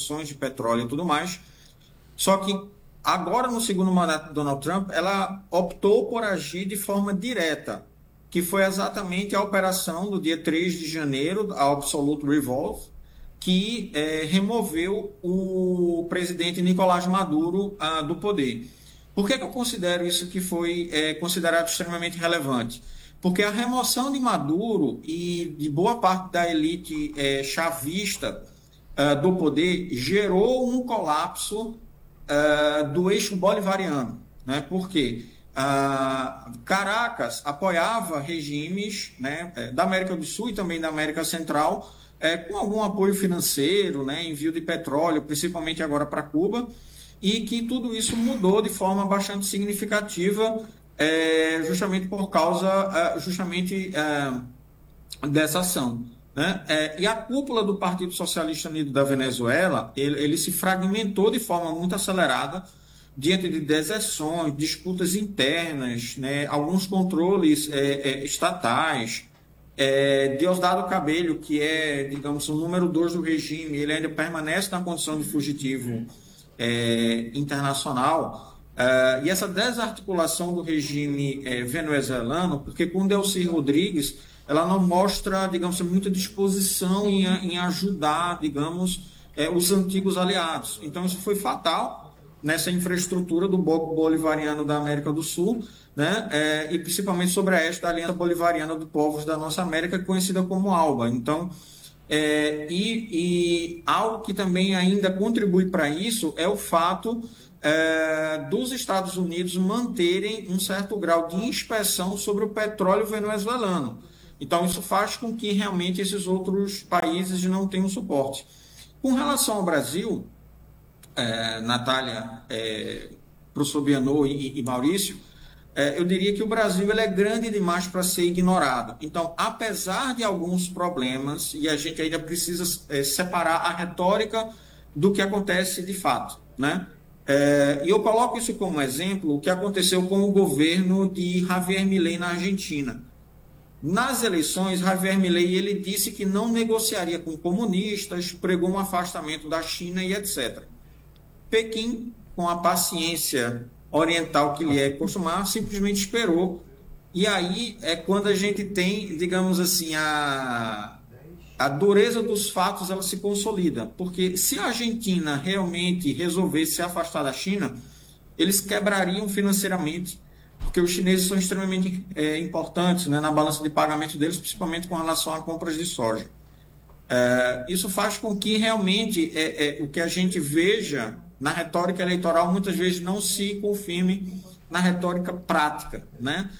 concessões de petróleo e tudo mais. Só que agora, no segundo mandato de Donald Trump, ela optou por agir de forma direta, que foi exatamente a operação do dia 3 de janeiro, a Absolute Revolve, que removeu o presidente Nicolás Maduro do poder. Por que eu considero isso que foi considerado extremamente relevante? Porque a remoção de Maduro e de boa parte da elite chavista do poder gerou um colapso do eixo bolivariano, né? Porque Caracas apoiava regimes, né, da América do Sul e também da América Central, com algum apoio financeiro, né, envio de petróleo, principalmente agora para Cuba, e que tudo isso mudou de forma bastante significativa, justamente por causa dessa ação, né? E a cúpula do Partido Socialista Unido da Venezuela, ele se fragmentou de forma muito acelerada diante de deserções, disputas internas, né, alguns controles estatais. Diosdado Cabello, que é, digamos, o número 2 do regime, ele ainda permanece na condição de fugitivo internacional. E essa desarticulação do regime venezuelano, porque com Delcy Rodrigues, ela não mostra, digamos, muita disposição em ajudar, digamos, os antigos aliados. Então, isso foi fatal nessa infraestrutura do bloco bolivariano da América do Sul, né? E principalmente sobre a esta Aliança Bolivariana de Povos da Nossa América, conhecida como ALBA. Então, algo que também ainda contribui para isso é o fato dos Estados Unidos manterem um certo grau de inspeção sobre o petróleo venezuelano. Então, isso faz com que realmente esses outros países não tenham suporte. Com relação ao Brasil, Natália, professor Bianot e Maurício, eu diria que o Brasil ele é grande demais para ser ignorado. Então, apesar de alguns problemas, e a gente ainda precisa separar a retórica do que acontece de fato, né? E eu coloco isso como exemplo o que aconteceu com o governo de Javier Milei na Argentina. Nas eleições, Javier Milei ele disse que não negociaria com comunistas, pregou um afastamento da China e etc. Pequim, com a paciência oriental que lhe é costumar, simplesmente esperou. E aí é quando a gente tem, digamos assim, a dureza dos fatos ela se consolida. Porque se a Argentina realmente resolvesse se afastar da China, eles quebrariam financeiramente, porque os chineses são extremamente importantes, né, na balança de pagamento deles, principalmente com relação a compras de soja. Isso faz com que realmente o que a gente veja na retórica eleitoral muitas vezes não se confirme na retórica prática, né?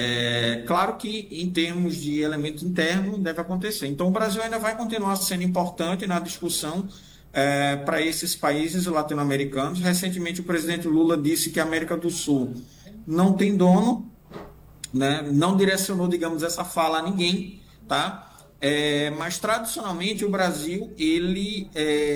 Claro que em termos de elemento interno deve acontecer. Então o Brasil ainda vai continuar sendo importante na discussão para esses países latino-americanos. Recentemente o presidente Lula disse que a América do Sul não tem dono, né? Não direcionou, digamos, essa fala a ninguém, tá? Mas tradicionalmente o Brasil ele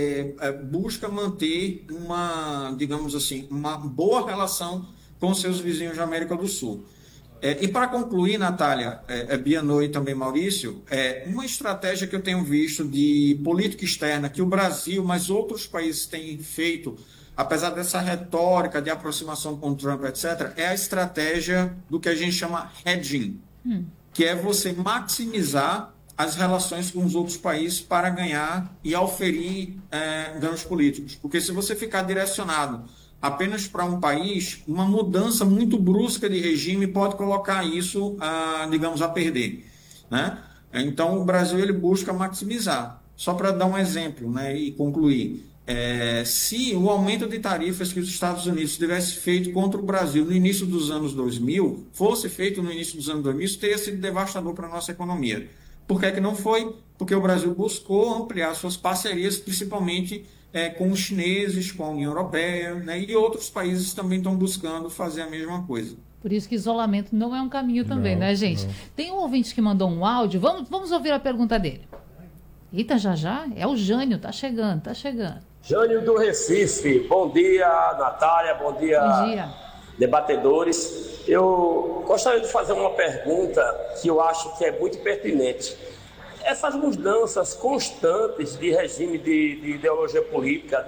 busca manter uma, digamos assim, uma boa relação com seus vizinhos da América do Sul. E para concluir, Natália, Bianot e também Maurício, uma estratégia que eu tenho visto de política externa que o Brasil, mas outros países têm feito, apesar dessa retórica de aproximação com Trump, etc., é a estratégia do que a gente chama hedging, que é você maximizar as relações com os outros países para ganhar e auferir ganhos políticos. Porque se você ficar direcionado apenas para um país, uma mudança muito brusca de regime pode colocar isso, digamos, a perder, né? Então, o Brasil ele busca maximizar. Só para dar um exemplo, né, e concluir. Se o aumento de tarifas que os Estados Unidos tivesse feito contra o Brasil no início dos anos 2000, fosse feito no início dos anos 2000, isso teria sido devastador para a nossa economia. Por que não foi? Porque o Brasil buscou ampliar suas parcerias, principalmente com os chineses, com a União Europeia, né? E outros países também estão buscando fazer a mesma coisa. Por isso que isolamento não é um caminho também, né, gente? Não. Tem um ouvinte que mandou um áudio, vamos ouvir a pergunta dele. Eita, já? É o Jânio, tá chegando. Jânio do Recife, bom dia, Natália, bom dia, debatedores. Eu gostaria de fazer uma pergunta que eu acho que é muito pertinente. Essas mudanças constantes de regime de ideologia política,